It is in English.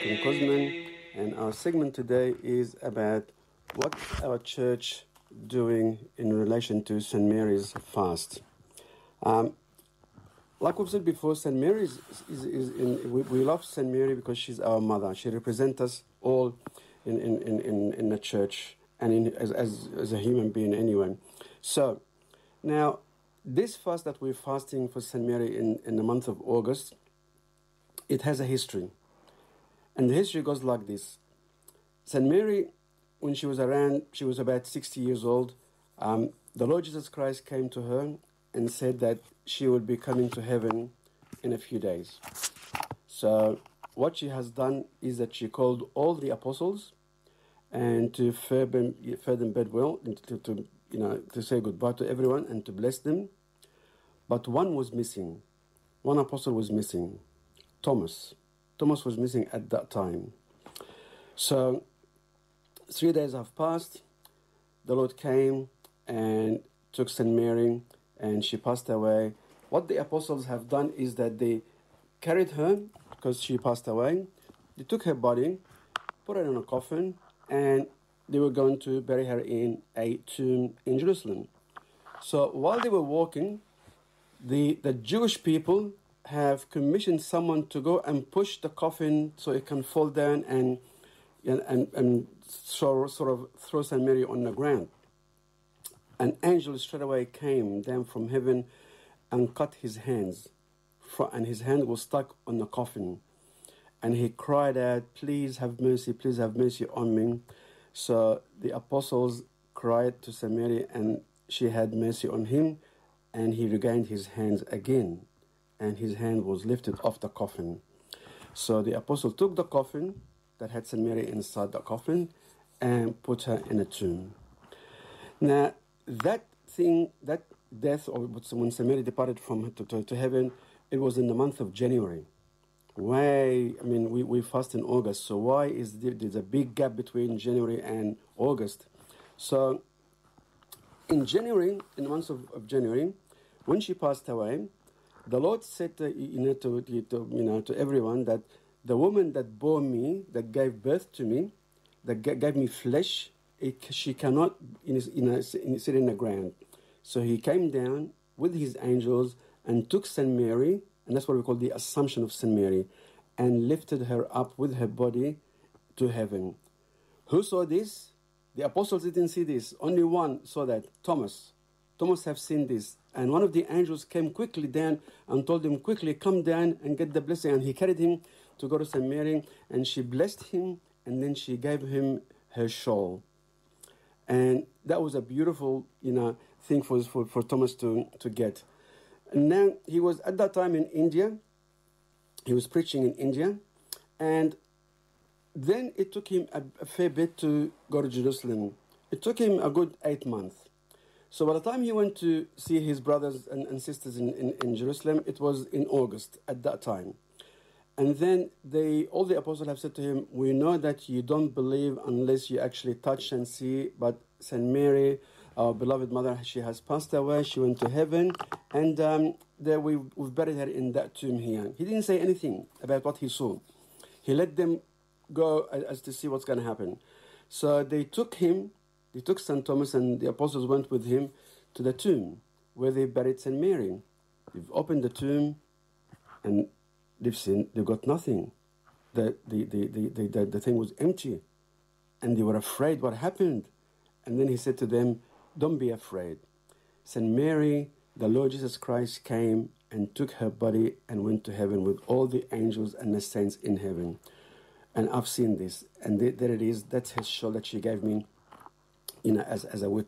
Deacon Cosman, and our segment today is about what's our church doing in relation to St. Mary's fast. Like we've said before, St. Mary we love St. Mary because she's our mother. She represents us all in the church and as a human being anyway. So now, this fast that we're fasting for St. Mary in the month of August, it has a history. And the history goes like this. St. Mary, when she was around, she was about 60 years old. The Lord Jesus Christ came to her and said that she would be coming to heaven in a few days. So what she has done is that she called all the apostles and to fare them well, to say goodbye to everyone and to bless them. But one was missing. One apostle was missing. Thomas. Thomas was missing at that time. So 3 days have passed. The Lord came and took St. Mary, and she passed away. What the apostles have done is that they carried her because she passed away. They took her body, put her in a coffin, and they were going to bury her in a tomb in Jerusalem. So while they were walking, the Jewish people have commissioned someone to go and push the coffin so it can fall down and sort of throw St. Mary on the ground. An angel straight away came down from heaven and cut his hands, and his hand was stuck on the coffin. And he cried out, please have mercy on me. So the apostles cried to St. Mary, and she had mercy on him, and he regained his hands again, and his hand was lifted off the coffin. So the apostle took the coffin that had St. Mary inside the coffin and put her in a tomb. Now, that death, or when St. Mary departed from to heaven, it was in the month of January. We fast in August, so why is there's a big gap between January and August? So in January, in the month of January, when she passed away, the Lord said to everyone that the woman that bore me, that gave birth to me, that gave me flesh, she cannot sit in the ground. So he came down with his angels and took St. Mary, and that's what we call the Assumption of St. Mary, and lifted her up with her body to heaven. Who saw this? The apostles didn't see this. Only one saw that, Thomas. Thomas have seen this. And one of the angels came quickly down and told him, quickly come down and get the blessing. And he carried him to go to St. Mary, and she blessed him, and then she gave him her shawl. And that was a beautiful, thing for Thomas to get. And now he was at that time in India. He was preaching in India, and then it took him a fair bit to go to Jerusalem. It took him a good 8 months. So by the time he went to see his brothers and sisters in Jerusalem, it was in August at that time. And then all the apostles have said to him, we know that you don't believe unless you actually touch and see, but St. Mary, our beloved mother, she has passed away, she went to heaven, and there we've buried her in that tomb here. He didn't say anything about what he saw. He let them go as to see what's going to happen. So they took St. Thomas, and the apostles went with him to the tomb where they buried St. Mary. They've opened the tomb, and they've got nothing. The thing was empty, and they were afraid what happened. And then he said to them, don't be afraid. St. Mary, the Lord Jesus Christ came and took her body and went to heaven with all the angels and the saints in heaven. And I've seen this, and there it is. That's his shawl that she gave me, as a witness.